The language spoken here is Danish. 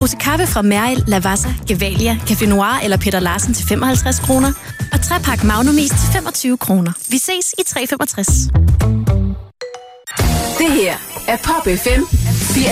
pose kaffe fra Meril, Lavazza, Gevalia, Café Noir eller Peter Larsen til 55 kroner. Og 3-pakke Magnumis til 25 kroner. Vi ses i 365. Det her er Pop FM